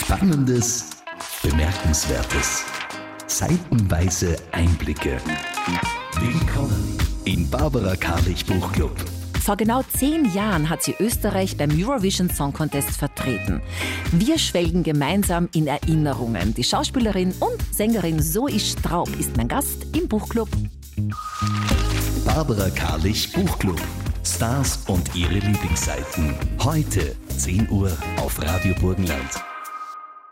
Spannendes, Bemerkenswertes, seitenweise Einblicke. Willkommen im Barbara Karlich Buchclub. Vor genau 10 Jahren hat sie Österreich beim Eurovision Song Contest vertreten. Wir schwelgen gemeinsam in Erinnerungen. Die Schauspielerin und Sängerin Zoe Straub ist mein Gast im Buchclub. Barbara Karlich Buchclub. Stars und ihre Lieblingsseiten. Heute 10 Uhr auf Radio Burgenland.